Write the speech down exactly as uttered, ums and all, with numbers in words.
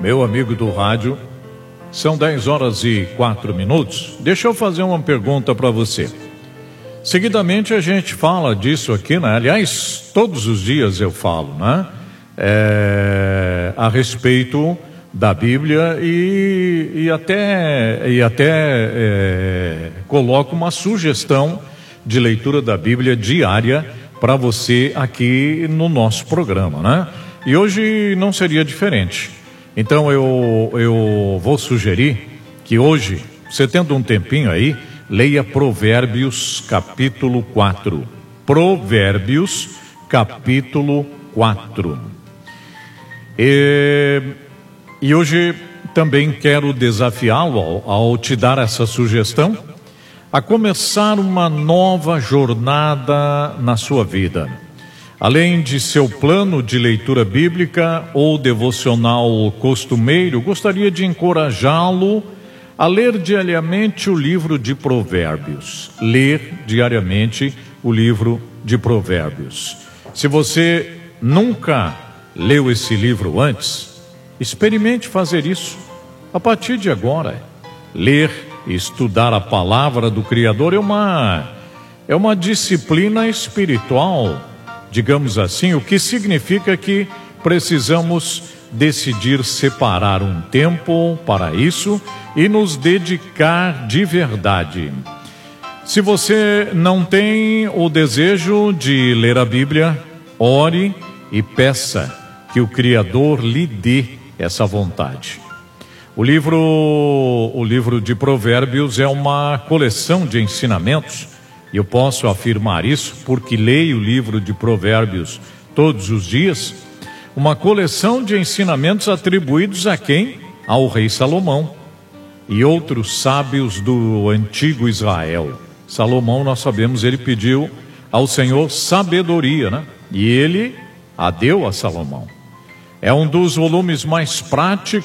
meu amigo do rádio. São dez horas e quatro minutos. Deixa eu fazer uma pergunta para você. Seguidamente a gente fala disso aqui, né? Aliás, todos os dias eu falo, né? É, a respeito da Bíblia e, e até, e até é, coloco uma sugestão de leitura da Bíblia diária para você aqui no nosso programa, né? E hoje não seria diferente. Então eu, eu vou sugerir que hoje, você tendo um tempinho aí, leia Provérbios capítulo quatro. Provérbios capítulo quatro. E, e hoje também quero desafiá-lo ao, ao te dar essa sugestão, a começar uma nova jornada na sua vida. Além de seu plano de leitura bíblica ou devocional costumeiro, gostaria de encorajá-lo a ler diariamente o livro de Provérbios. Ler diariamente o livro de Provérbios. Se você nunca leu esse livro antes, experimente fazer isso a partir de agora. Ler e estudar a palavra do Criador é uma, é uma disciplina espiritual, digamos assim, o que significa que precisamos decidir separar um tempo para isso e nos dedicar de verdade. Se você não tem o desejo de ler a Bíblia, ore e peça que o Criador lhe dê essa vontade. O livro, o livro de Provérbios é uma coleção de ensinamentos. Eu posso afirmar isso porque leio o livro de Provérbios todos os dias. Uma coleção de ensinamentos atribuídos a quem? Ao rei Salomão e outros sábios do antigo Israel. Salomão, nós sabemos, ele pediu ao Senhor sabedoria, né? E ele a deu a Salomão. É um dos volumes mais práticos